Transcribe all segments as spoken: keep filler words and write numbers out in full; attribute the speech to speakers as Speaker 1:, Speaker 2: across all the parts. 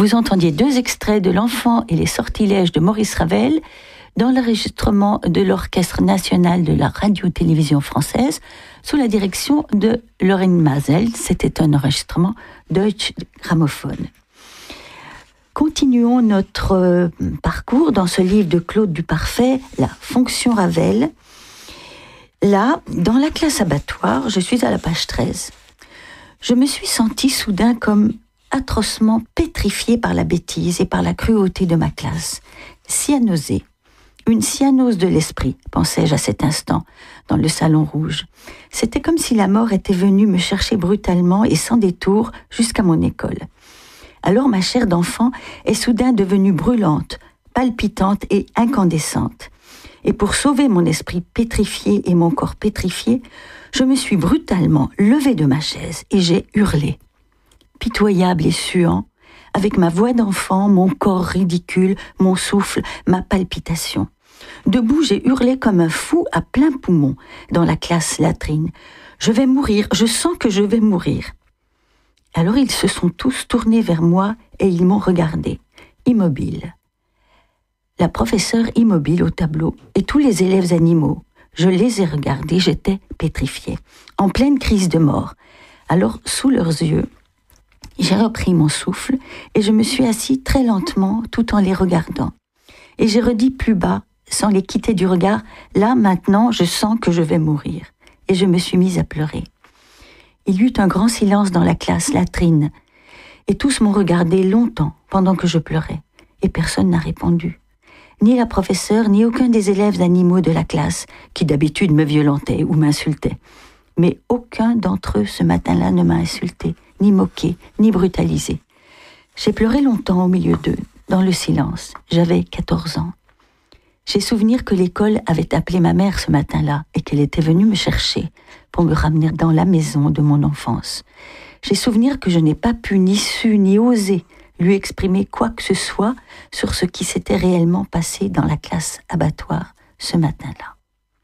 Speaker 1: vous entendiez deux extraits de L'Enfant et les sortilèges de Maurice Ravel dans l'enregistrement de l'Orchestre national de la radio-télévision française sous la direction de Lorraine Mazel. C'était un enregistrement Deutsche Grammophon. Continuons notre euh, parcours dans ce livre de Claude Duparfait, La fonction Ravel. Là, dans la classe abattoir, je suis à la page treize. Je me suis sentie soudain comme atrocement pétrifiée par la bêtise et par la cruauté de ma classe. Cyanosée. Une cyanose de l'esprit, pensais-je à cet instant, dans le salon rouge. C'était comme si la mort était venue me chercher brutalement et sans détour jusqu'à mon école. Alors ma chair d'enfant est soudain devenue brûlante, palpitante et incandescente. Et pour sauver mon esprit pétrifié et mon corps pétrifié, je me suis brutalement levée de ma chaise et j'ai hurlé. Pitoyable et suant, avec ma voix d'enfant, mon corps ridicule, mon souffle, ma palpitation. Debout, j'ai hurlé comme un fou à plein poumon dans la classe latrine. Je vais mourir, je sens que je vais mourir. Alors ils se sont tous tournés vers moi et ils m'ont regardé, immobile. La professeure immobile au tableau et tous les élèves animaux. Je les ai regardés, j'étais pétrifiée, en pleine crise de mort. Alors, sous leurs yeux, j'ai repris mon souffle et je me suis assis très lentement tout en les regardant. Et j'ai redit plus bas, sans les quitter du regard, là maintenant je sens que je vais mourir. Et je me suis mise à pleurer. Il y eut un grand silence dans la classe latrine, et tous m'ont regardé longtemps pendant que je pleurais, et personne n'a répondu. Ni la professeure, ni aucun des élèves animaux de la classe, qui d'habitude me violentaient ou m'insultaient. Mais aucun d'entre eux ce matin-là ne m'a insulté, ni moqué, ni brutalisé. J'ai pleuré longtemps au milieu d'eux, dans le silence. J'avais quatorze ans. J'ai souvenir que l'école avait appelé ma mère ce matin-là et qu'elle était venue me chercher pour me ramener dans la maison de mon enfance. J'ai souvenir que je n'ai pas pu, ni su, ni osé lui exprimer quoi que ce soit sur ce qui s'était réellement passé dans la classe abattoir ce matin-là.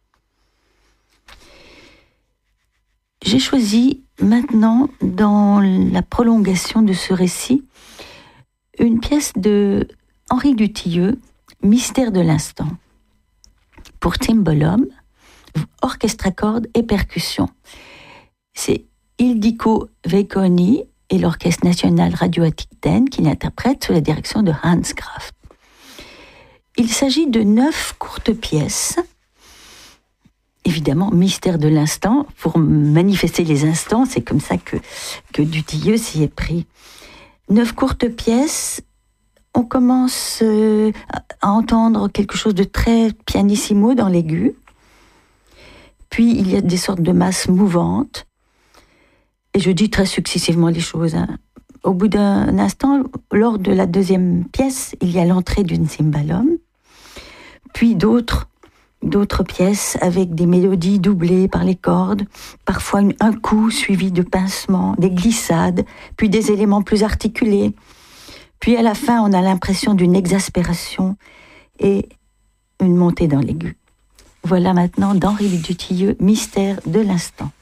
Speaker 1: J'ai choisi maintenant, dans la prolongation de ce récit, une pièce de Henri Dutilleux, Mystère de l'instant, pour Cymbalum, orchestre à cordes et percussions. C'est Ildikó Veikony et l'Orchestre national Radio Aquitaine qui l'interprètent sous la direction de Hans Kraft. Il s'agit de neuf courtes pièces. Évidemment, mystère de l'instant, pour manifester les instants, c'est comme ça que, que Dutilleux s'y est pris. Neuf courtes pièces. On commence euh, à entendre quelque chose de très pianissimo dans l'aigu. Puis il y a des sortes de masses mouvantes. Et je dis très successivement les choses. Hein. Au bout d'un instant, lors de la deuxième pièce, il y a l'entrée d'une cymbalum. Puis d'autres, d'autres pièces avec des mélodies doublées par les cordes. Parfois une, un coup suivi de pincements, des glissades, puis des éléments plus articulés. Puis à la fin, on a l'impression d'une exaspération et une montée dans l'aigu. Voilà maintenant d'Henri Dutilleux, Mystère de l'instant.